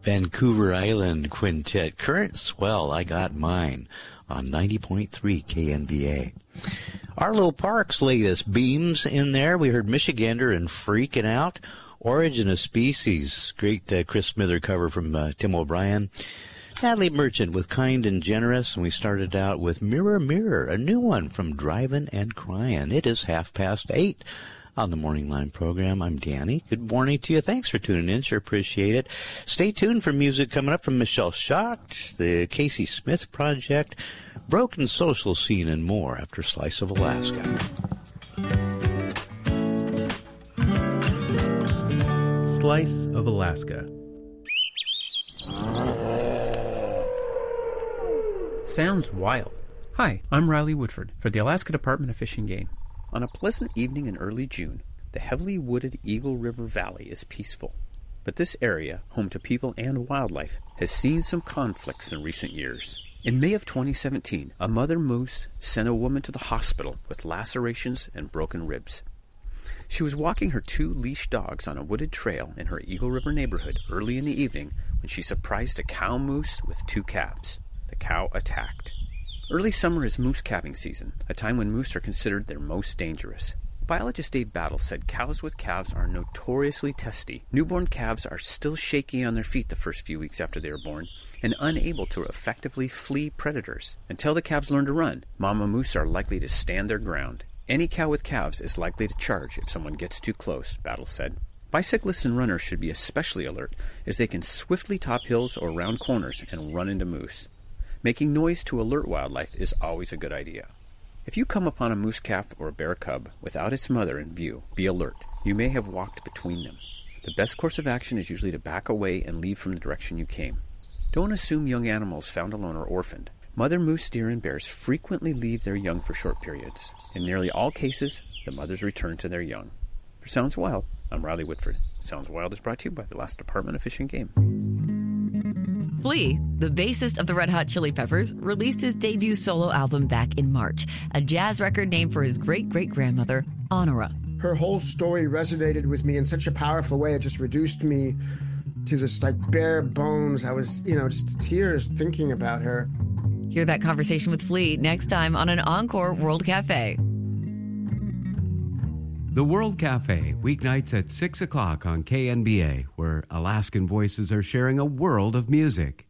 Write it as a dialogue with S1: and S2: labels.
S1: Vancouver Island Quintet, Current Swell, I Got Mine, on 90.3 KNBA. Arlo Parks' latest Beams in there. We heard Michigander and Freaking Out. Origin of Species, great Chris Smither cover from Tim O'Brien. Natalie Merchant with Kind and Generous, and we started out with Mirror, Mirror, a new one from Drivin' and Cryin'. It is 8:30 on the Morning Line program. I'm Danny. Good morning to you. Thanks for tuning in. Sure appreciate it. Stay tuned for music coming up from Michelle Schacht, the Casey Smith Project, Broken Social Scene, and more after Slice of Alaska.
S2: Slice of Alaska.
S3: Sounds wild. Hi, I'm Riley Woodford for the Alaska Department of Fish and Game.
S4: On a pleasant evening in early June, the heavily wooded Eagle River Valley is peaceful. But this area, home to people and wildlife, has seen some conflicts in recent years. In May of 2017, a mother moose sent a woman to the hospital with lacerations and broken ribs. She was walking her 2 leash dogs on a wooded trail in her Eagle River neighborhood early in the evening when she surprised a cow moose with 2 calves. The cow attacked. Early summer is moose calving season, a time when moose are considered their most dangerous. Biologist Dave Battle said cows with calves are notoriously testy. Newborn calves are still shaky on their feet the first few weeks after they are born and unable to effectively flee predators. Until the calves learn to run, mama moose are likely to stand their ground. Any cow with calves is likely to charge if someone gets too close, Battle said. Bicyclists and runners should be especially alert as they can swiftly top hills or round corners and run into moose. Making noise to alert wildlife is always a good idea. If you come upon a moose calf or a bear cub without its mother in view, be alert. You may have walked between them. The best course of action is usually to back away and leave from the direction you came. Don't assume young animals found alone are orphaned. Mother moose, deer, and bears frequently leave their young for short periods. In nearly all cases, the mothers return to their young. For Sounds Wild, I'm Riley Whitford. Sounds Wild is brought to you by the Alaska Department of Fish and Game.
S5: Flea, the bassist of the Red Hot Chili Peppers, released his debut solo album back in March, a jazz record named for his great-great-grandmother, Honora.
S6: Her whole story resonated with me in such a powerful way. It just reduced me to just like bare bones. I was, just tears thinking about her.
S5: Hear that conversation with Flea next time on an Encore World Cafe.
S7: The World Cafe, weeknights at 6 o'clock on KNBA, where Alaskan voices are sharing a world of music.